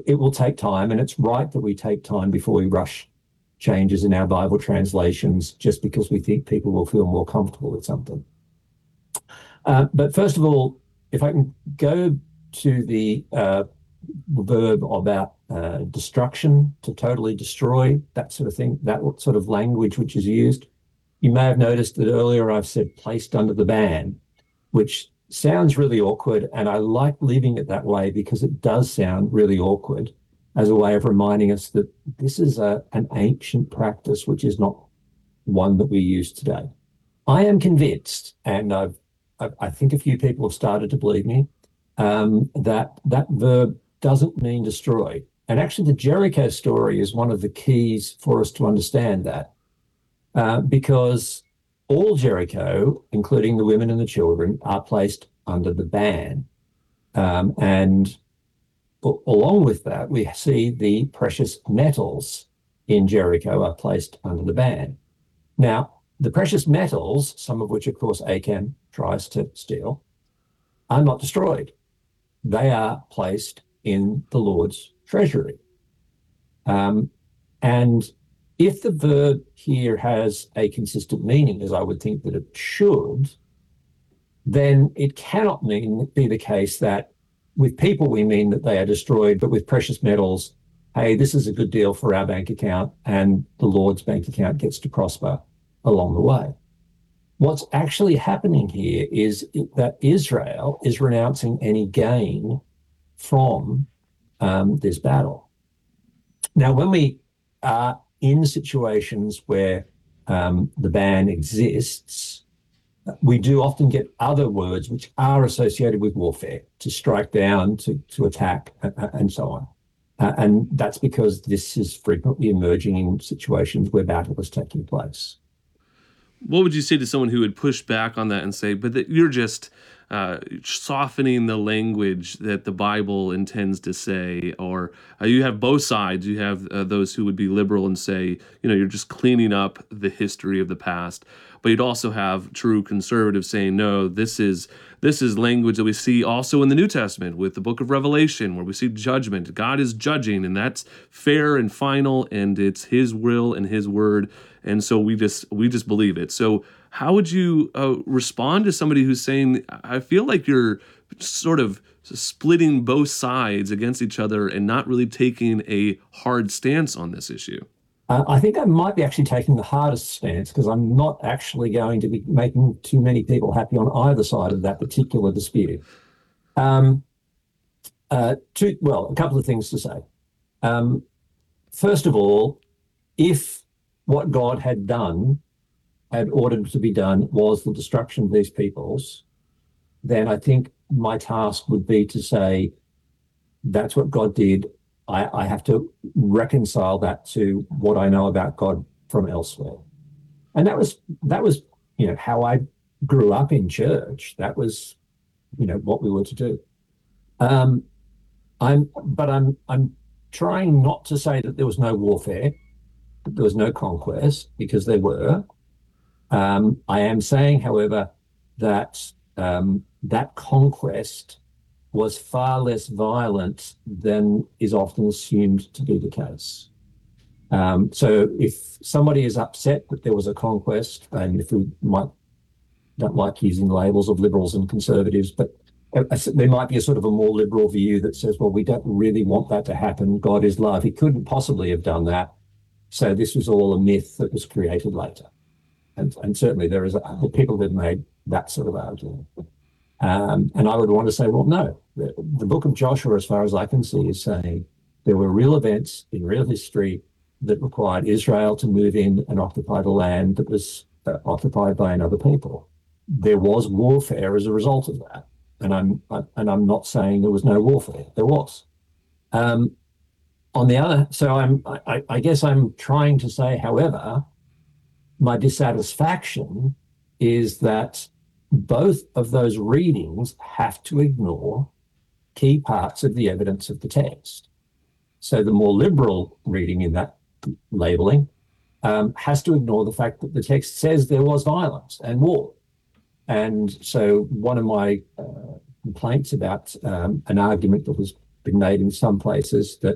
it will take time, and it's right that we take time before we rush changes in our Bible translations just because we think people will feel more comfortable with something. But first of all, if I can go to the verb about destruction, to totally destroy, that sort of thing, that sort of language which is used. You may have noticed that earlier I've said placed under the ban, which sounds really awkward, and I like leaving it that way because it does sound really awkward as a way of reminding us that this is an ancient practice which is not one that we use today. I am convinced, and I think a few people have started to believe me, that verb doesn't mean destroy. And actually the Jericho story is one of the keys for us to understand that, because all Jericho, including the women and the children, are placed under the ban. And along with that, we see the precious metals in Jericho are placed under the ban. Now, the precious metals, some of which, of course, Achan tries to steal, are not destroyed. They are placed in the Lord's treasury. And if the verb here has a consistent meaning, as I would think that it should, then it cannot be the case that with people we mean that they are destroyed, but with precious metals, hey, this is a good deal for our bank account, and the Lord's bank account gets to prosper along the way. What's actually happening here is that Israel is renouncing any gain from this battle. Now, when we are in situations where the ban exists, we do often get other words which are associated with warfare, to strike down, to attack, and so on. And that's because this is frequently emerging in situations where battle is taking place. What would you say to someone who would push back on that and say, but that you're just softening the language that the Bible intends to say? Or you have both sides. You have those who would be liberal and say, you're just cleaning up the history of the past. But you'd also have true conservatives saying, no, this is language that we see also in the New Testament with the book of Revelation, where we see judgment. God is judging, and that's fair and final, and it's his will and his word. And so we just believe it. So how would you respond to somebody who's saying, I feel like you're sort of splitting both sides against each other and not really taking a hard stance on this issue? I think I might be actually taking the hardest stance, because I'm not actually going to be making too many people happy on either side of that particular dispute. A couple of things to say. First of all, if what God had ordered to be done was the destruction of these peoples, then I think my task would be to say, that's what God did. I have to reconcile that to what I know about God from elsewhere. And that was how I grew up in church. That was, what we were to do. I'm trying not to say that there was no warfare, that there was no conquest, because there were. I am saying, however, that that conquest was far less violent than is often assumed to be the case. So if somebody is upset that there was a conquest, and if we don't like using labels of liberals and conservatives, but there might be a sort of a more liberal view that says, well, we don't really want that to happen. God is love. He couldn't possibly have done that. So this was all a myth that was created later. And certainly there is people that have made that sort of argument. And I would want to say, well, no, the book of Joshua, as far as I can see, is saying there were real events in real history that required Israel to move in and occupy the land that was occupied by another people. There was warfare as a result of that. And I'm not saying there was no warfare. There was. On the other, so I guess I'm trying to say, however, my dissatisfaction is that both of those readings have to ignore key parts of the evidence of the text. So the more liberal reading in that labeling has to ignore the fact that the text says there was violence and war. And so one of my complaints about an argument that has been made in some places that